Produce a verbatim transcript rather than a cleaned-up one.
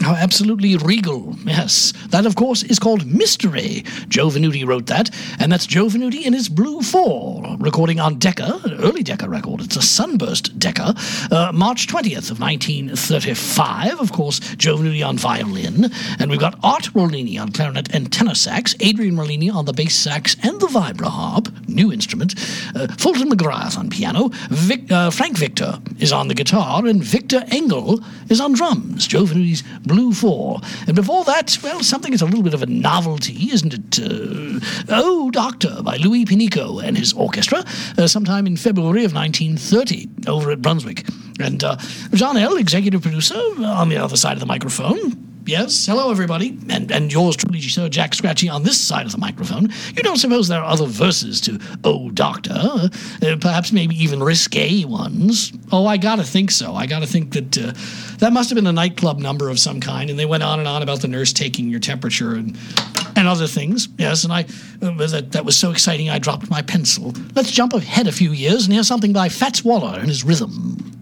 how absolutely regal. Yes. That, of course, is called Mystery. Joe Venuti wrote that, and that's Joe Venuti in his Blue Four, recording on Decca, an early Decca record. It's a Sunburst Decca, uh, March twentieth of nineteen thirty-five. Of course, Joe Venuti on violin, and we've got Art Rollini on clarinet and tenor sax, Adrian Rollini on the bass sax and the vibraharp, new instrument, uh, Fulton McGrath on piano, Vic, uh, Frank Victor is on the guitar, and Victor Engel is on drums. Joe Venuti's Blue Four. And before that, well, something that's a little bit of a novelty, isn't it? Uh, oh, Doctor by Louis Pinico and his orchestra, uh, sometime in February of nineteen thirty over at Brunswick. And uh, John L., executive producer, on the other side of the microphone. Yes, hello everybody, and and yours truly, Sir Jack Scratchy, on this side of the microphone. You don't suppose there are other verses to Oh Doctor, uh, perhaps maybe even risque ones? Oh, I gotta think so. I gotta think that uh, that must have been a nightclub number of some kind, and they went on and on about the nurse taking your temperature and and other things. Yes, and I uh, that that was so exciting I dropped my pencil. Let's jump ahead a few years and hear something by Fats Waller and his Rhythm.